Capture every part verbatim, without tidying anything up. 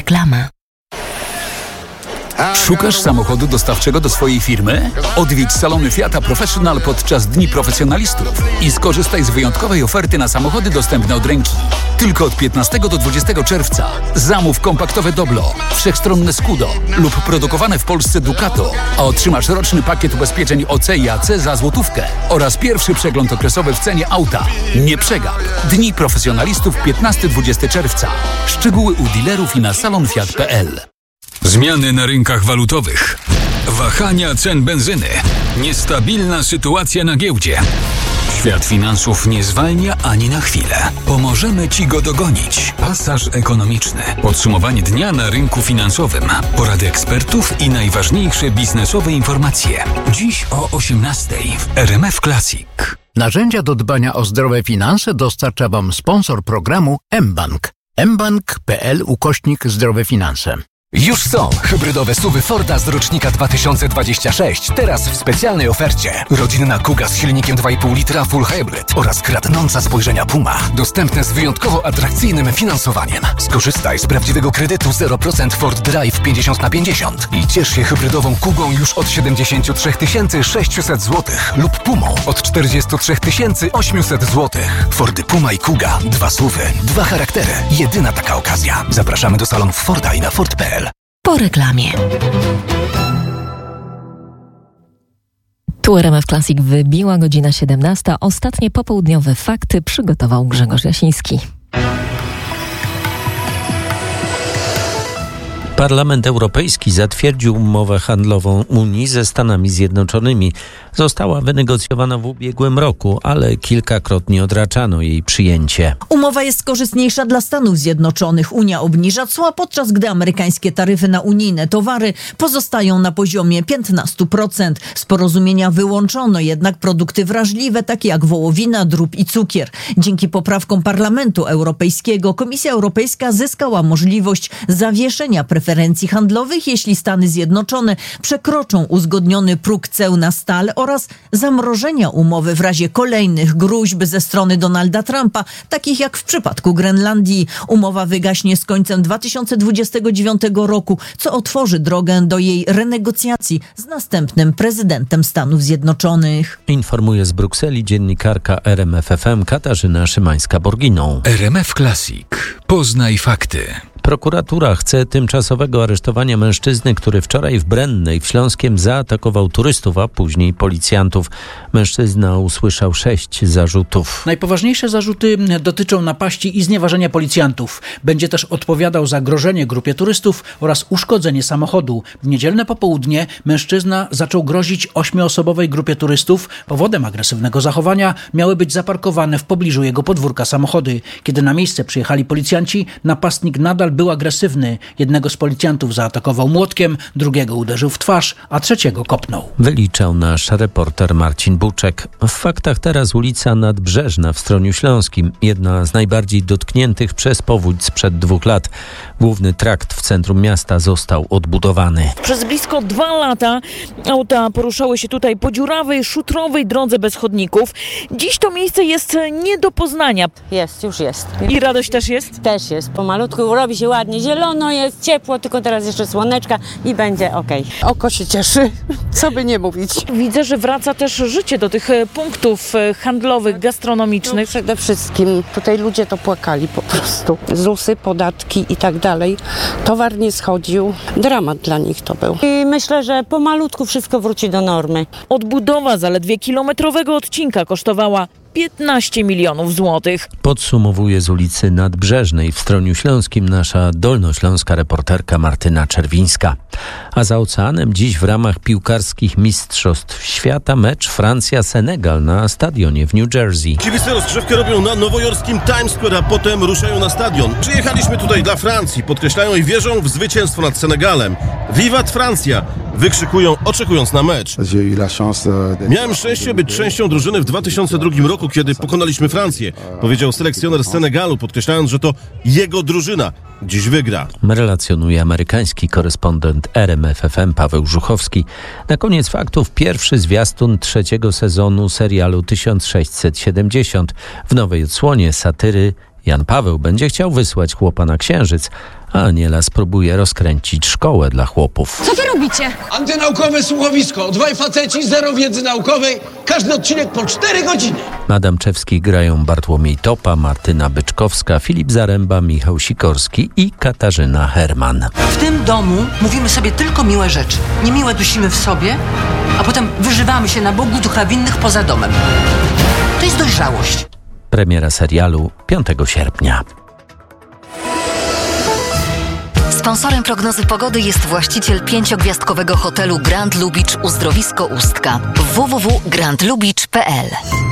Reklama. Szukasz samochodu dostawczego do swojej firmy? Odwiedź salony Fiata Professional podczas Dni Profesjonalistów i skorzystaj z wyjątkowej oferty na samochody dostępne od ręki. Tylko od piętnastego do dwudziestego czerwca zamów kompaktowe Doblo, wszechstronne Scudo lub produkowane w Polsce Ducato, a otrzymasz roczny pakiet ubezpieczeń O C i A C za złotówkę oraz pierwszy przegląd okresowy w cenie auta. Nie przegap! Dni Profesjonalistów piętnastego do dwudziestego czerwca. Szczegóły u dealerów i na salon fiat kropka p l. Zmiany na rynkach walutowych, wahania cen benzyny, niestabilna sytuacja na giełdzie. Świat finansów nie zwalnia ani na chwilę. Pomożemy Ci go dogonić. Pasaż ekonomiczny. Podsumowanie dnia na rynku finansowym. Porady ekspertów i najważniejsze biznesowe informacje. Dziś o osiemnastej w R M F Classic. Narzędzia do dbania o zdrowe finanse dostarcza Wam sponsor programu mBank. mbank kropka p l ukośnik zdrowe finanse. Już są hybrydowe suwy Forda z rocznika dwa tysiące dwudziestego szóstego, teraz w specjalnej ofercie. Rodzinna Kuga z silnikiem dwa i pół litra Full Hybrid oraz kradnąca spojrzenia Puma. Dostępne z wyjątkowo atrakcyjnym finansowaniem. Skorzystaj z prawdziwego kredytu zero procent Ford Drive pięćdziesiąt na pięćdziesiąt i ciesz się hybrydową Kugą już od siedemdziesiąt trzy tysiące sześćset złotych lub Pumą od czterdzieści trzy tysiące osiemset złotych. Fordy Puma i Kuga. Dwa suwy, dwa charaktery. Jedyna taka okazja. Zapraszamy do salonów Forda i na Ford kropka p l. Po reklamie. Tu R M F Classic wybiła godzina siedemnasta. Ostatnie popołudniowe fakty przygotował Grzegorz Jasiński. Parlament Europejski zatwierdził umowę handlową Unii ze Stanami Zjednoczonymi. Została wynegocjowana w ubiegłym roku, ale kilkakrotnie odraczano jej przyjęcie. Umowa jest korzystniejsza dla Stanów Zjednoczonych. Unia obniża cła, podczas gdy amerykańskie taryfy na unijne towary pozostają na poziomie piętnaście procent. Z porozumienia wyłączono jednak produkty wrażliwe, takie jak wołowina, drób i cukier. Dzięki poprawkom Parlamentu Europejskiego Komisja Europejska zyskała możliwość zawieszenia preferencji handlowych, jeśli Stany Zjednoczone przekroczą uzgodniony próg ceł na stal oraz zamrożenia umowy w razie kolejnych gróźb ze strony Donalda Trumpa, takich jak w przypadku Grenlandii. Umowa wygaśnie z końcem dwa tysiące dwudziestego dziewiątego roku, co otworzy drogę do jej renegocjacji z następnym prezydentem Stanów Zjednoczonych. Informuje z Brukseli dziennikarka R M F F M Katarzyna Szymańska-Borginą. R M F Classic. Poznaj fakty. Prokuratura chce tymczasowego aresztowania mężczyzny, który wczoraj w Brennej w Śląskiem zaatakował turystów, a później policjantów. Mężczyzna usłyszał sześć zarzutów. Najpoważniejsze zarzuty dotyczą napaści i znieważenia policjantów. Będzie też odpowiadał za grożenie grupie turystów oraz uszkodzenie samochodu. W niedzielne popołudnie mężczyzna zaczął grozić ośmioosobowej grupie turystów. Powodem agresywnego zachowania miały być zaparkowane w pobliżu jego podwórka samochody. Kiedy na miejsce przyjechali policjanci, napastnik nadal był agresywny. Jednego z policjantów zaatakował młotkiem, drugiego uderzył w twarz, a trzeciego kopnął. Wyliczał nasz reporter Marcin Buczek. W faktach teraz ulica Nadbrzeżna w Stroniu Śląskim. Jedna z najbardziej dotkniętych przez powódź sprzed dwóch lat. Główny trakt w centrum miasta został odbudowany. Przez blisko dwa lata auta poruszały się tutaj po dziurawej, szutrowej drodze bez chodników. Dziś to miejsce jest nie do poznania. Jest, już jest. I radość też jest? Też jest. Pomalutku robi się ładnie, zielono jest, ciepło, tylko teraz jeszcze słoneczka i będzie okej. Okay. Oko się cieszy, co by nie mówić. Widzę, że wraca też życie do tych punktów handlowych, gastronomicznych. No przede wszystkim tutaj ludzie to płakali po prostu. ZUSy, podatki i tak dalej. Towar nie schodził. Dramat dla nich to był. I myślę, że pomalutku wszystko wróci do normy. Odbudowa zaledwie kilometrowego odcinka kosztowała piętnaście milionów złotych. Podsumowuje z ulicy Nadbrzeżnej w Stroniu Śląskim nasza dolnośląska reporterka Martyna Czerwińska. A za oceanem dziś w ramach piłkarskich mistrzostw świata mecz Francja-Senegal na stadionie w New Jersey. Kibice rozgrzewkę robią na nowojorskim Times Square, a potem ruszają na stadion. Przyjechaliśmy tutaj dla Francji, podkreślają i wierzą w zwycięstwo nad Senegalem. Vivat Francja! Wykrzykują, oczekując na mecz. Miałem szczęście być częścią drużyny w dwa tysiące drugim roku, kiedy pokonaliśmy Francję, powiedział selekcjoner Senegalu, podkreślając, że to jego drużyna dziś wygra. Relacjonuje amerykański korespondent R M F F M Paweł Żuchowski. Na koniec faktów pierwszy zwiastun trzeciego sezonu serialu tysiąc sześćset siedemdziesiąt. W nowej odsłonie satyry Jan Paweł będzie chciał wysłać chłopa na Księżyc, a Aniela spróbuje rozkręcić szkołę dla chłopów. Co wy robicie? Antynaukowe słuchowisko. Dwaj faceci, zero wiedzy naukowej. Każdy odcinek po cztery godziny. Na Adamczewskich grają Bartłomiej Topa, Martyna Byczkowska, Filip Zaręba, Michał Sikorski i Katarzyna Herman. W tym domu mówimy sobie tylko miłe rzeczy. Niemiłe dusimy w sobie, a potem wyżywamy się na Bogu ducha winnych poza domem. To jest dojrzałość. Premiera serialu piątego sierpnia. Sponsorem prognozy pogody jest właściciel pięciogwiazdkowego hotelu Grand Lubicz Uzdrowisko Ustka. w w w kropka grand lubicz kropka p l.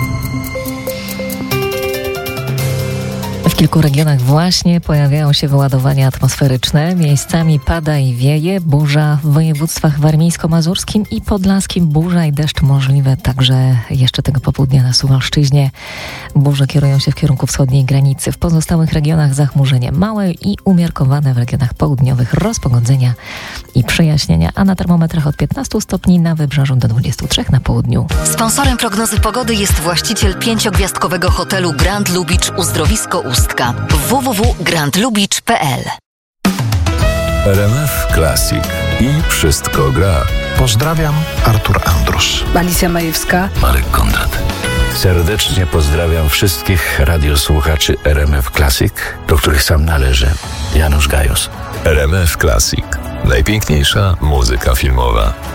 W kilku regionach właśnie pojawiają się wyładowania atmosferyczne. Miejscami pada i wieje. Burza w województwach warmińsko-mazurskim i podlaskim. Burza i deszcz możliwe także jeszcze tego popołudnia na Suwalszczyźnie. Burze kierują się w kierunku wschodniej granicy. W pozostałych regionach zachmurzenie małe i umiarkowane, w regionach południowych rozpogodzenia i przejaśnienia, a na termometrach od piętnastu stopni na wybrzeżu do dwudziestu trzech na południu. Sponsorem prognozy pogody jest właściciel pięciogwiazdkowego hotelu Grand Lubicz Uzdrowisko Ustka. w w w kropka grand lubicz kropka p l. R M F Classic i wszystko gra. Pozdrawiam, Artur Andrus. Alicja Majewska. Marek Kondrat. Serdecznie pozdrawiam wszystkich radiosłuchaczy R M F Classic, do których sam należy Janusz Gajos. R M F Classic. Najpiękniejsza muzyka filmowa.